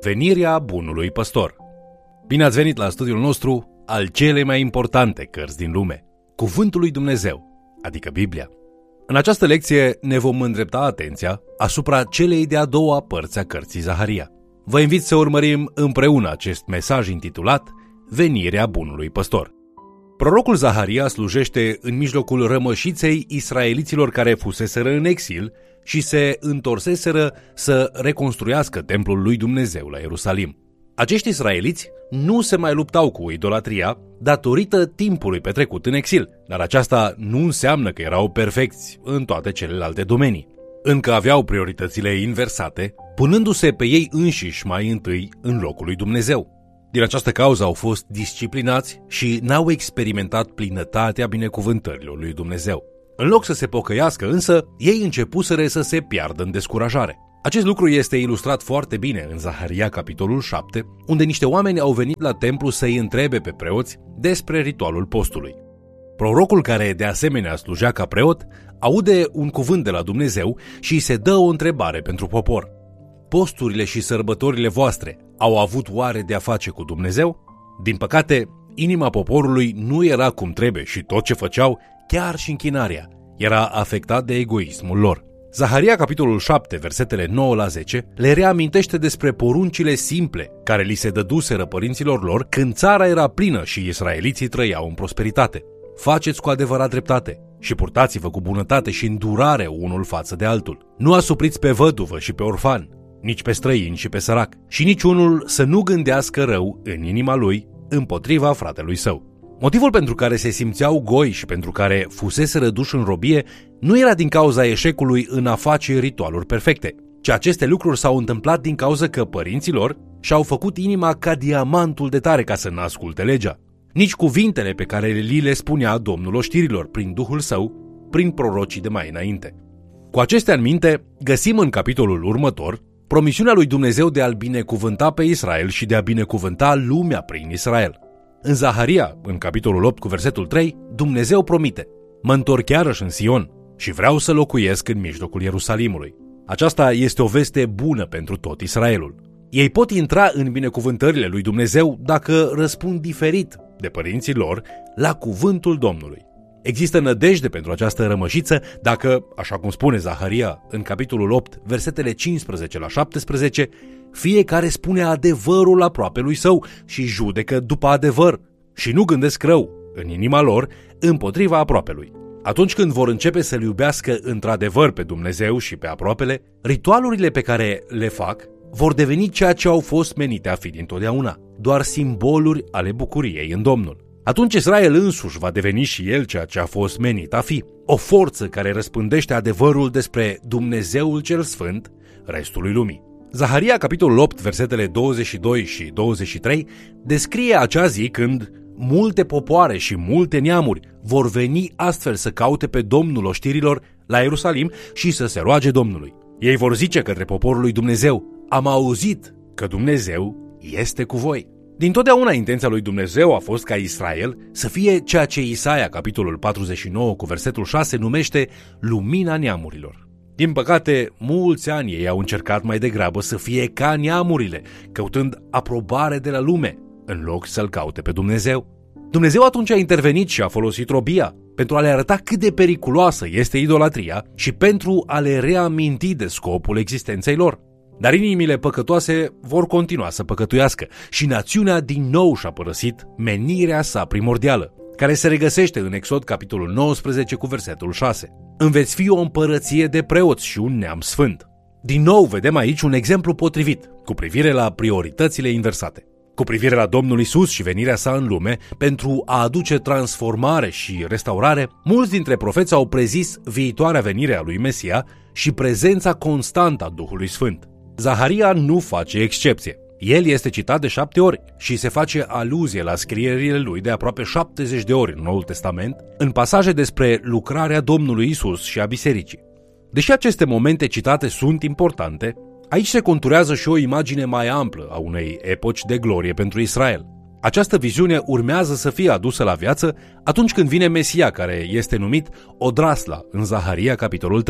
Venirea bunului păstor. Bine ați venit la studiul nostru al celei mai importante cărți din lume, Cuvântul lui Dumnezeu, adică Biblia. În această lecție ne vom îndrepta atenția asupra celei de-a doua părți a cărții Zaharia. Vă invit să urmărim împreună acest mesaj intitulat Venirea bunului păstor. Prorocul Zaharia slujește în mijlocul rămășiței israeliților care fuseseră în exil și se întorseseră să reconstruiască templul lui Dumnezeu la Ierusalim. Acești israeliți nu se mai luptau cu idolatria datorită timpului petrecut în exil, dar aceasta nu înseamnă că erau perfecți în toate celelalte domenii. Încă aveau prioritățile inversate, punându-se pe ei înșiși mai întâi în locul lui Dumnezeu. Din această cauză au fost disciplinați și n-au experimentat plinătatea binecuvântărilor lui Dumnezeu. În loc să se pocăiască însă, ei începuseră să se piardă în descurajare. Acest lucru este ilustrat foarte bine în Zaharia, capitolul 7, unde niște oameni au venit la templu să-i întrebe pe preoți despre ritualul postului. Prorocul, care de asemenea slujea ca preot, aude un cuvânt de la Dumnezeu și îi se dă o întrebare pentru popor. Posturile și sărbătorile voastre au avut oare de a face cu Dumnezeu? Din păcate, inima poporului nu era cum trebuie și tot ce făceau, chiar și închinarea, era afectat de egoismul lor. Zaharia, capitolul 7, versetele 9 la 10, le reamintește despre poruncile simple care li se dăduseră părinților lor când țara era plină și israeliții trăiau în prosperitate. Faceți cu adevărat dreptate și purtați-vă cu bunătate și îndurare unul față de altul. Nu asupriți pe văduvă și pe orfan, nici pe străin și pe sărac, și niciunul să nu gândească rău în inima lui împotriva fratelui său. Motivul pentru care se simțeau goi și pentru care fuseseră duși în robie nu era din cauza eșecului în a face ritualuri perfecte, ci aceste lucruri s-au întâmplat din cauza că părinții lor și-au făcut inima ca diamantul de tare ca să n-asculte legea. Nici cuvintele pe care li le spunea Domnul oștirilor prin Duhul Său, prin prorocii de mai înainte. Cu acestea în minte, găsim în capitolul următor promisiunea lui Dumnezeu de a-L binecuvânta pe Israel și de a binecuvânta lumea prin Israel. În Zaharia, în capitolul 8 cu versetul 3, Dumnezeu promite: mă întorc iarăși în Sion și vreau să locuiesc în mijlocul Ierusalimului. Aceasta este o veste bună pentru tot Israelul. Ei pot intra în binecuvântările lui Dumnezeu dacă răspund diferit de părinții lor la cuvântul Domnului. Există nădejde pentru această rămășiță dacă, așa cum spune Zaharia în capitolul 8, versetele 15 la 17, fiecare spune adevărul aproapelui său și judecă după adevăr și nu gândesc rău în inima lor împotriva aproapelui. Atunci când vor începe să-L iubească într-adevăr pe Dumnezeu și pe aproapele, ritualurile pe care le fac vor deveni ceea ce au fost menite a fi dintotdeauna, doar simboluri ale bucuriei în Domnul. Atunci Israel însuși va deveni și el ceea ce a fost menit a fi, o forță care răspândește adevărul despre Dumnezeul cel Sfânt restului lumii. Zaharia, capitolul 8, versetele 22 și 23, descrie acea zi când multe popoare și multe neamuri vor veni astfel să caute pe Domnul oștirilor la Ierusalim și să se roage Domnului. Ei vor zice către poporul lui Dumnezeu: am auzit că Dumnezeu este cu voi. Dintotdeauna intenția lui Dumnezeu a fost ca Israel să fie ceea ce Isaia, capitolul 49 cu versetul 6, numește lumina neamurilor. Din păcate, mulți ani ei au încercat mai degrabă să fie ca neamurile, căutând aprobare de la lume, în loc să-L caute pe Dumnezeu. Dumnezeu atunci a intervenit și a folosit robia pentru a le arăta cât de periculoasă este idolatria și pentru a le reaminti de scopul existenței lor. Dar inimile păcătoase vor continua să păcătuiască și națiunea din nou și-a părăsit menirea sa primordială, care se regăsește în Exod capitolul 19 cu versetul 6. Înveți fi o împărăție de preoți și un neam sfânt. Din nou vedem aici un exemplu potrivit cu privire la prioritățile inversate. Cu privire la Domnul Isus și venirea sa în lume pentru a aduce transformare și restaurare, mulți dintre profeți au prezis viitoarea venire a lui Mesia și prezența constantă a Duhului Sfânt. Zaharia nu face excepție. El este citat de 7 ori și se face aluzie la scrierile lui de aproape 70 de ori în Noul Testament, în pasaje despre lucrarea Domnului Isus și a bisericii. Deși aceste momente citate sunt importante, aici se conturează și o imagine mai amplă a unei epoci de glorie pentru Israel. Această viziune urmează să fie adusă la viață atunci când vine Mesia, care este numit Odrasla în Zaharia, capitolul 3.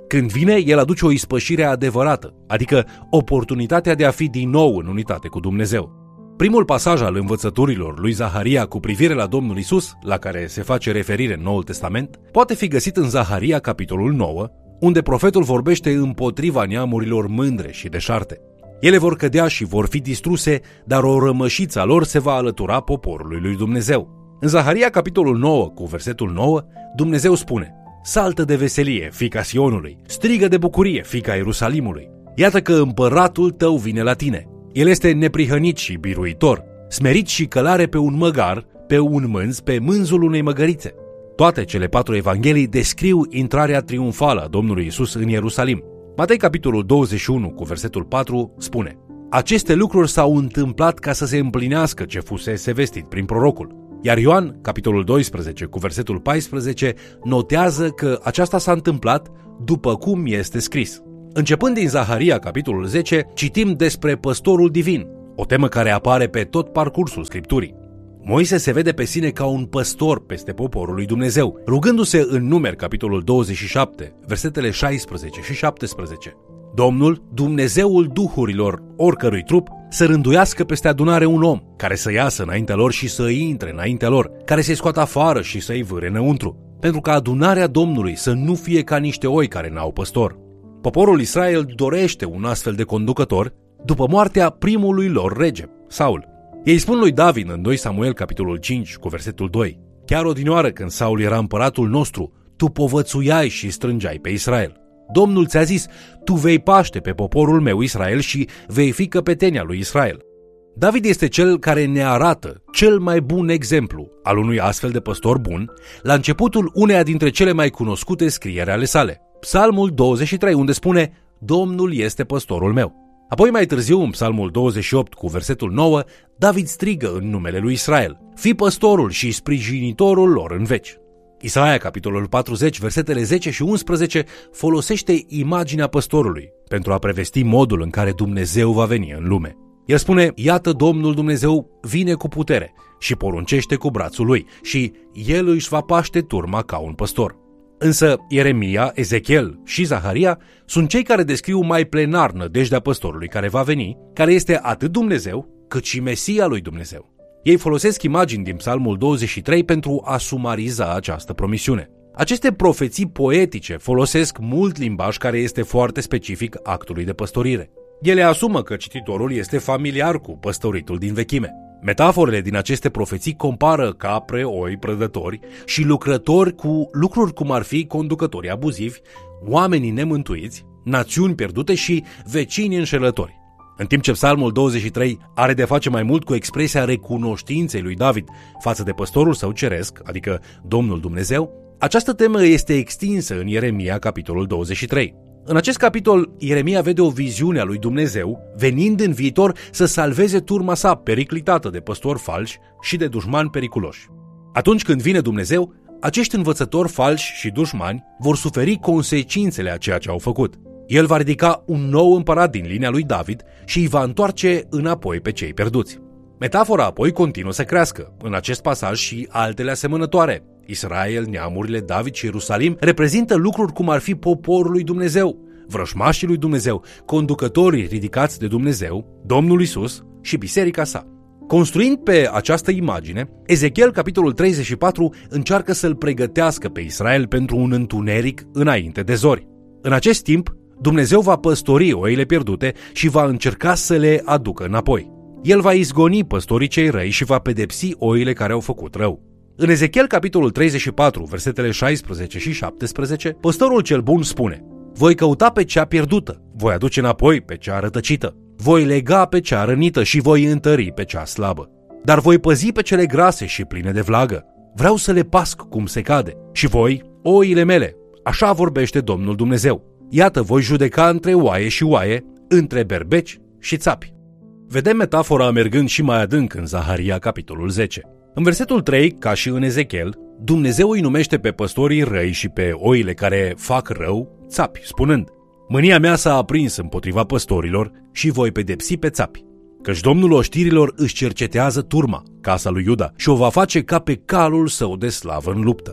Când vine, el aduce o ispășire adevărată, adică oportunitatea de a fi din nou în unitate cu Dumnezeu. Primul pasaj al învățăturilor lui Zaharia cu privire la Domnul Isus, la care se face referire în Noul Testament, poate fi găsit în Zaharia, capitolul 9, unde profetul vorbește împotriva neamurilor mândre și deșarte. Ele vor cădea și vor fi distruse, dar o rămășiță a lor se va alătura poporului lui Dumnezeu. În Zaharia, capitolul 9, cu versetul 9, Dumnezeu spune: saltă de veselie, fiica Sionului, strigă de bucurie, fiica Ierusalimului. Iată că împăratul tău vine la tine. El este neprihănit și biruitor, smerit și călare pe un măgar, pe un mânz, pe mânzul unei măgărițe. Toate cele 4 evanghelii descriu intrarea triumfală a Domnului Isus în Ierusalim. Matei, capitolul 21, cu versetul 4, spune: aceste lucruri s-au întâmplat ca să se împlinească ce fusese vestit prin prorocul. Iar Ioan, capitolul 12, cu versetul 14, notează că aceasta s-a întâmplat după cum este scris. Începând din Zaharia, capitolul 10, citim despre păstorul divin, o temă care apare pe tot parcursul Scripturii. Moise se vede pe sine ca un păstor peste poporul lui Dumnezeu, rugându-se în Numeri, capitolul 27, versetele 16 și 17. Domnul, Dumnezeul duhurilor oricărui trup, să rânduiască peste adunare un om, care să iasă înaintea lor și să intre înaintea lor, care să-i scoată afară și să-i vâre înăuntru, pentru ca adunarea Domnului să nu fie ca niște oi care n-au păstor. Poporul Israel dorește un astfel de conducător după moartea primului lor rege, Saul. Ei spun lui David în 2 Samuel, capitolul 5, cu versetul 2: chiar odinioară când Saul era împăratul nostru, tu povățuiai și strângeai pe Israel. Domnul ți-a zis: tu vei paște pe poporul meu Israel și vei fi căpetenia lui Israel. David este cel care ne arată cel mai bun exemplu al unui astfel de păstor bun la începutul uneia dintre cele mai cunoscute scrieri ale sale, Psalmul 23, unde spune: Domnul este păstorul meu. Apoi mai târziu, în Psalmul 28, cu versetul 9, David strigă în numele lui Israel: fii păstorul și sprijinitorul lor în veci. Isaia, capitolul 40, versetele 10 și 11, folosește imaginea păstorului pentru a prevesti modul în care Dumnezeu va veni în lume. El spune: iată, Domnul Dumnezeu vine cu putere și poruncește cu brațul lui și el își va paște turma ca un păstor. Însă Ieremia, Ezechiel și Zaharia sunt cei care descriu mai plenar nădejdea păstorului care va veni, care este atât Dumnezeu cât și Mesia lui Dumnezeu. Ei folosesc imagini din Psalmul 23 pentru a sumariza această promisiune. Aceste profeții poetice folosesc mult limbaj care este foarte specific actului de păstorire. Ele asumă că cititorul este familiar cu păstoritul din vechime. Metaforele din aceste profeții compară capre, oi, prădători și lucrători cu lucruri cum ar fi conducătorii abuzivi, oamenii nemântuiți, națiuni pierdute și vecini înșelători. În timp ce Psalmul 23 are de face mai mult cu expresia recunoștinței lui David față de păstorul său ceresc, adică Domnul Dumnezeu, această temă este extinsă în Ieremia, capitolul 23. În acest capitol, Ieremia vede o viziune a lui Dumnezeu venind în viitor să salveze turma sa periclitată de păstori falși și de dușmani periculoși. Atunci când vine Dumnezeu, acești învățători falși și dușmani vor suferi consecințele a ceea ce au făcut. El va ridica un nou împărat din linia lui David și îi va întoarce înapoi pe cei pierduți. Metafora apoi continuă să crească. În acest pasaj și altele asemănătoare. Israel, neamurile, David și Ierusalim reprezintă lucruri cum ar fi poporul lui Dumnezeu, vrăjmașii lui Dumnezeu, conducătorii ridicați de Dumnezeu, Domnul Isus și biserica sa. Construind pe această imagine, Ezechiel, capitolul 34, încearcă să-l pregătească pe Israel pentru un întuneric înainte de zori. În acest timp, Dumnezeu va păstori oile pierdute și va încerca să le aducă înapoi. El va izgoni păstorii cei răi și va pedepsi oile care au făcut rău. În Ezechiel, capitolul 34, versetele 16 și 17, păstorul cel bun spune: voi căuta pe cea pierdută, voi aduce înapoi pe cea rătăcită, voi lega pe cea rănită și voi întări pe cea slabă. Dar voi păzi pe cele grase și pline de vlagă. Vreau să le pasc cum se cade. Și voi, oile mele, așa vorbește Domnul Dumnezeu. Iată, voi judeca între oaie și oaie, între berbeci și țapi. Vedem metafora mergând și mai adânc în Zaharia, capitolul 10. În versetul 3, ca și în Ezechiel, Dumnezeu îi numește pe păstorii răi și pe oile care fac rău țapi, spunând: mânia mea s-a aprins împotriva păstorilor și voi pedepsi pe țapi. Căci Domnul oștirilor își cercetează turma, casa lui Iuda, și o va face ca pe calul său de slavă în luptă.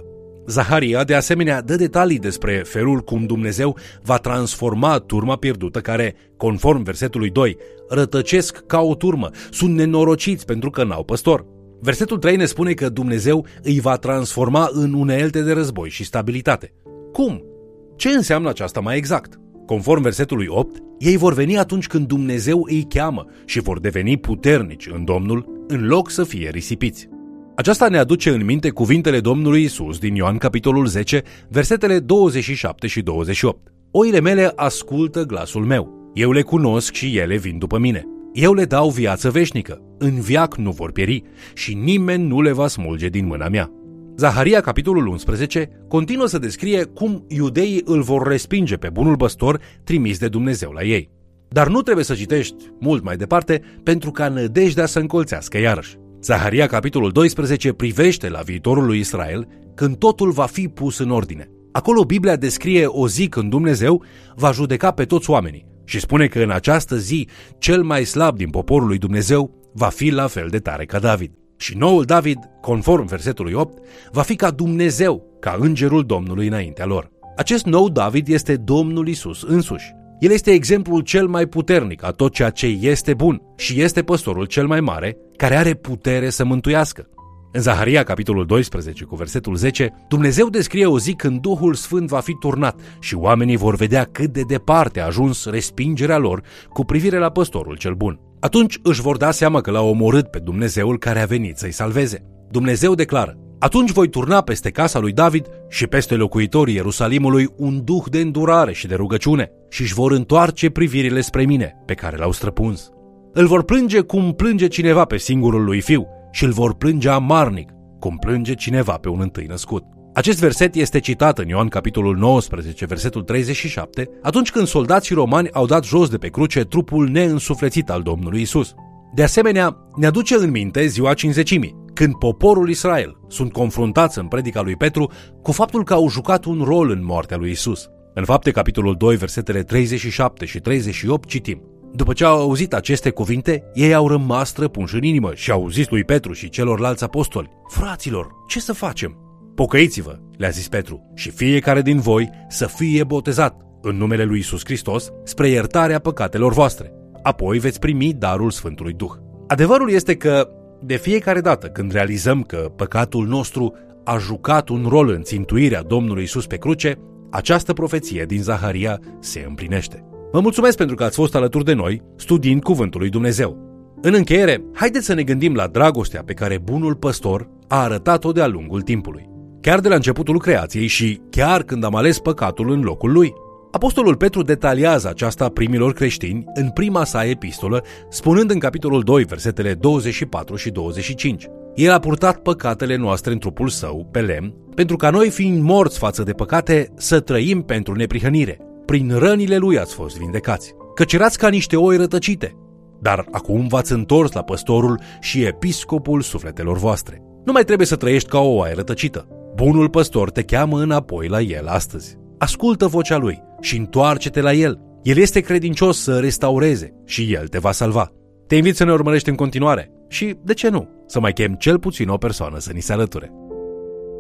Zaharia, de asemenea, dă detalii despre felul cum Dumnezeu va transforma turma pierdută care, conform versetului 2, rătăcesc ca o turmă, sunt nenorociți pentru că n-au păstor. Versetul 3 ne spune că Dumnezeu îi va transforma în unelte de război și stabilitate. Cum? Ce înseamnă aceasta mai exact? Conform versetului 8, ei vor veni atunci când Dumnezeu îi cheamă și vor deveni puternici în Domnul în loc să fie risipiți. Aceasta ne aduce în minte cuvintele Domnului Iisus din Ioan capitolul 10, versetele 27 și 28. Oile mele ascultă glasul meu, eu le cunosc și ele vin după mine. Eu le dau viață veșnică, în veac nu vor pieri și nimeni nu le va smulge din mâna mea. Zaharia, capitolul 11, continuă să descrie cum iudeii îl vor respinge pe bunul păstor trimis de Dumnezeu la ei. Dar nu trebuie să citești mult mai departe pentru ca nădejdea să încolțească iarăși. Zaharia, capitolul 12, privește la viitorul lui Israel când totul va fi pus în ordine. Acolo Biblia descrie o zi când Dumnezeu va judeca pe toți oamenii și spune că în această zi cel mai slab din poporul lui Dumnezeu va fi la fel de tare ca David. Și noul David, conform versetului 8, va fi ca Dumnezeu, ca îngerul Domnului înaintea lor. Acest nou David este Domnul Iisus însuși. El este exemplul cel mai puternic a tot ceea ce este bun și este păstorul cel mai mare care are putere să mântuiască. În Zaharia, capitolul 12, cu versetul 10, Dumnezeu descrie o zi când Duhul Sfânt va fi turnat și oamenii vor vedea cât de departe a ajuns respingerea lor cu privire la păstorul cel bun. Atunci își vor da seama că l-au omorât pe Dumnezeul care a venit să-i salveze. Dumnezeu declară: atunci voi turna peste casa lui David și peste locuitorii Ierusalimului un duh de îndurare și de rugăciune și își vor întoarce privirile spre mine, pe care l-au străpuns. Îl vor plânge cum plânge cineva pe singurul lui fiu și îl vor plânge amarnic, cum plânge cineva pe un întâi născut. Acest verset este citat în Ioan capitolul 19, versetul 37, atunci când soldații romani au dat jos de pe cruce trupul neînsuflețit al Domnului Isus. De asemenea, ne aduce în minte ziua Cincizecimii, când poporul Israel sunt confruntați în predica lui Petru cu faptul că au jucat un rol în moartea lui Isus. În Fapte, capitolul 2, versetele 37 și 38 citim: după ce au auzit aceste cuvinte, ei au rămas străpunși în inimă și au zis lui Petru și celorlalți apostoli: fraților, ce să facem? Pocăiți-vă, le-a zis Petru, și fiecare din voi să fie botezat în numele lui Iisus Hristos spre iertarea păcatelor voastre. Apoi veți primi darul Sfântului Duh. Adevărul este că de fiecare dată când realizăm că păcatul nostru a jucat un rol în țintuirea Domnului Iisus pe cruce, această profeție din Zaharia se împlinește. Vă mulțumesc pentru că ați fost alături de noi studiind Cuvântul lui Dumnezeu. În încheiere, haideți să ne gândim la dragostea pe care bunul păstor a arătat-o de-a lungul timpului. Chiar de la începutul creației și chiar când am ales păcatul în locul lui. Apostolul Petru detaliază aceasta primilor creștini în prima sa epistolă, spunând în capitolul 2, versetele 24 și 25. El a purtat păcatele noastre în trupul său, pe lemn, pentru ca noi, fiind morți față de păcate, să trăim pentru neprihănire. Prin rănile lui ați fost vindecați, căci erați ca niște oi rătăcite. Dar acum v-ați întors la păstorul și episcopul sufletelor voastre. Nu mai trebuie să trăiești ca o oaie rătăcită. Bunul păstor te cheamă înapoi la el astăzi. Ascultă vocea lui și întoarce-te la el. El este credincios să restaureze și el te va salva. Te invit să ne urmărești în continuare și, de ce nu, să mai chem cel puțin o persoană să ni se alăture.